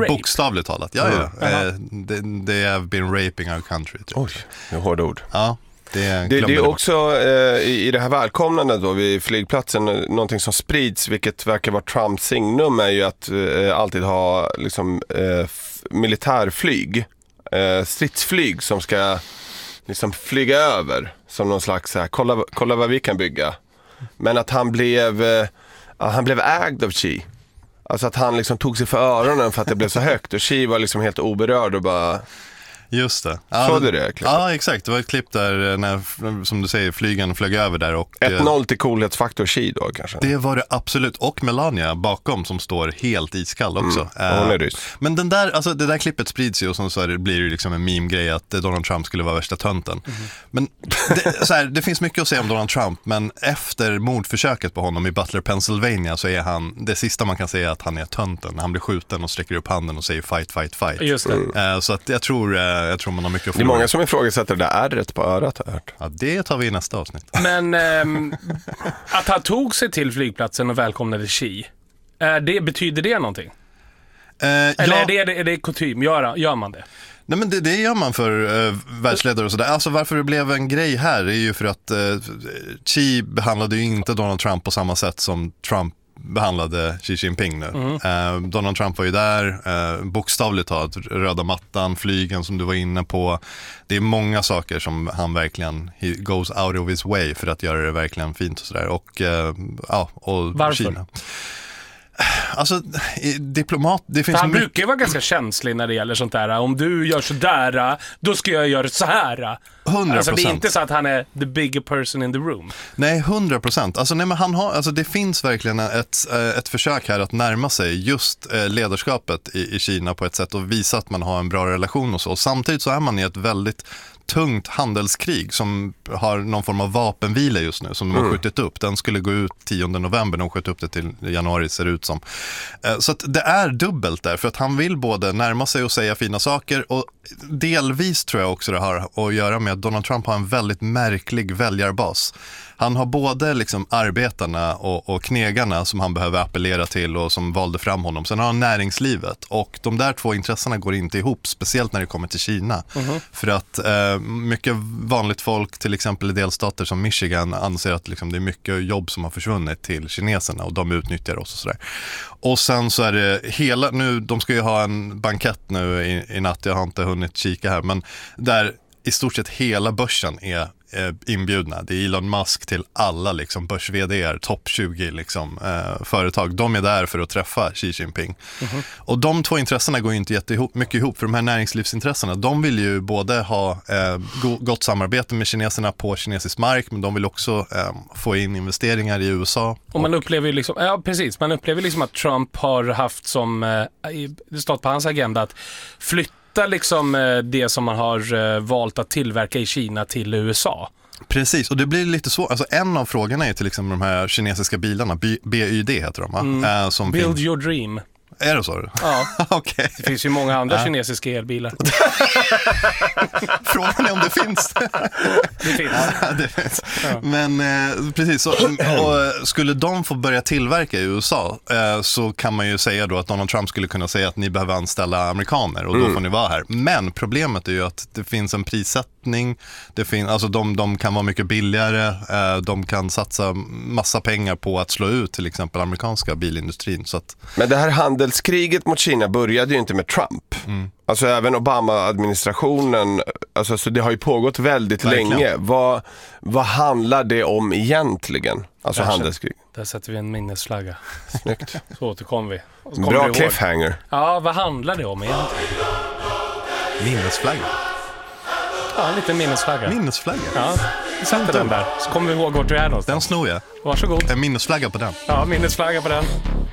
Bokstavligt talat, ja. They have been raping our country. Typ. Oj, det är hårda ord. Ja. Det är också i det här välkomnandet då vid flygplatsen, någonting som sprids, vilket verkar vara Trumps signum, är ju att alltid ha liksom, militärflyg, stridsflyg som ska liksom flyga över som någon slags så här, kolla vad vi kan bygga. Men att han blev ägd av Xi. Alltså att han liksom tog sig för öronen för att det blev så högt, och Xi var liksom helt oberörd och bara... Just det. Såg du det klippet? Ja, exakt. Det var ett klipp där när, som du säger, flygen flög över där. 1-0 till coolhetsfaktor Xi då kanske. Det var det absolut. Och Melania bakom som står helt iskall också. Hon är ryss. Men det där klippet sprids ju, och så blir det liksom en meme-grej att Donald Trump skulle vara värsta tönten. Men det finns mycket att säga om Donald Trump, men efter mordförsöket på honom i Butler, Pennsylvania, så är han, det sista man kan säga är att han är tönten. Han blir skjuten och sträcker upp handen och säger fight, fight, fight. Just det. Så att jag tror man har mycket att Det är många som ifrågasätter det där ärret på örat, har jag hört. Ja, det tar vi i nästa avsnitt. Men att han tog sig till flygplatsen och välkomnade Xi, betyder det någonting? Eller är det kutym? Gör man det? Nej, men det gör man för världsledare och sådär. Alltså varför det blev en grej här är ju för att Xi behandlade ju inte Donald Trump på samma sätt som Trump behandlade Xi Jinping nu. Donald Trump var ju där, bokstavligt talat, röda mattan, flygen som du var inne på. Det är många saker som han verkligen, he goes out of his way för att göra det verkligen fint och sådär. Och varför? Kina. Alltså, diplomat, det finns... För han brukar ju vara ganska känslig när det gäller sånt där. Om du gör sådär, då ska jag göra så här. 100%. Alltså det är inte så att han är the bigger person in the room. Nej, 100%. Alltså, nej, men det finns verkligen ett försök här att närma sig just ledarskapet i Kina på ett sätt och visa att man har en bra relation och så. Och samtidigt så är man i ett väldigt tungt handelskrig som har någon form av vapenvila just nu som de har skjutit upp. Den skulle gå ut 10 november, de sköt upp det till januari, ser det ut som. Så att det är dubbelt där, för att han vill både närma sig och säga fina saker, och delvis tror jag också det har att göra med att Donald Trump har en väldigt märklig väljarbas. Han har både liksom arbetarna och knegarna som han behöver appellera till och som valde fram honom. Sen har han näringslivet, och de där två intressena går inte ihop, speciellt när det kommer till Kina. För att mycket vanligt folk, till exempel i delstater som Michigan, anser att liksom, det är mycket jobb som har försvunnit till kineserna och de utnyttjar oss och sådär. Och sen så är det de ska ju ha en bankett nu i natt, jag har inte hunnit kika här, men där i stort sett hela börsen är inbjudna. Det är Elon Musk till alla liksom börs-vd:ar, topp 20 liksom, företag. De är där för att träffa Xi Jinping. Och de två intressena går ju inte mycket ihop, för de här näringslivsintressena, de vill ju både ha gott samarbete med kineserna på kinesisk mark, men de vill också få in investeringar i USA. Och man upplever ju liksom, ja precis, man upplever liksom att Trump har haft som det stått på hans agenda att flytta liksom det som man har valt att tillverka i Kina till USA. Precis, och det blir lite så. Alltså en av frågorna är till exempel de här kinesiska bilarna, BYD heter de, va? Som Build your dream. Är det så? Ja. Okay. Det finns ju många andra kinesiska elbilar. Frågan är om det finns. Det finns. Ja, det finns. Ja. Men precis, och skulle de få börja tillverka i USA så kan man ju säga då att Donald Trump skulle kunna säga att ni behöver anställa amerikaner och då får ni vara här. Men problemet är ju att det finns en prissättning. Alltså de kan vara mycket billigare. De kan satsa massa pengar på att slå ut till exempel amerikanska bilindustrin. Så att... Men det här handelskriget mot Kina började ju inte med Trump. Alltså även Obama-administrationen, alltså, så det har ju pågått väldigt länge. Vad handlar det om egentligen? Alltså handelskrig. Där sätter vi en minnesflagga. Snyggt. Så återkommer vi. Bra cliffhanger. Ja, vad handlar det om egentligen? Minnesflagga? Ja, en liten minnesflagga. Minnesflagga? Ja, vi sätter den där. Så kommer vi ihåg vart du är någonstans. Den snor jag. Varsågod. En minnesflagga på den. Ja, minnesflagga på den.